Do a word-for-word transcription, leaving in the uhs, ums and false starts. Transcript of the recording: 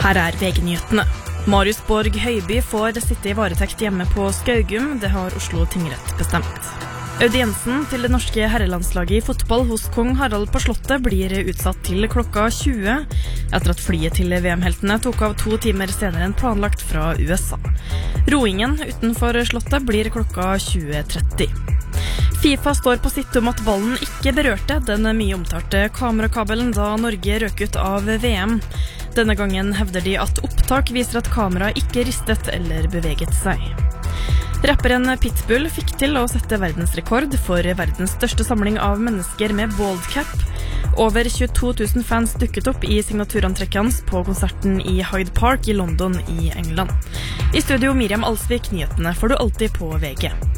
Her er V G-nyhetene. Marius Borg Høiby får sitte i varetekt hjemme på Skaugum, det har Oslo tingrett bestemt. Audiensen til det norske herrelandslaget i fotball hos kong Harald på Slottet blir utsatt til klokka tjue, etter at flyet til V M-heltene tok av to timer senere enn planlagt fra U S A. Roingen utenfor Slottet blir klokka tjue tretti. FIFA står på sitt om at ballen ikke berørte den mye omtalte kamerakabelen da Norge røk ut av V M. Denne gangen hevder de at opptak viser at kameraet ikke ristet eller beveget seg. Rapperen Pitbull fikk til å sette verdensrekord for verdens største samling av mennesker med bald cap. Over tjueto tusen fans dukket opp i signaturantrekket hans på konserten i Hyde Park i London i England. I studio Miriam Alsvik, nyhetene får du alltid på V G.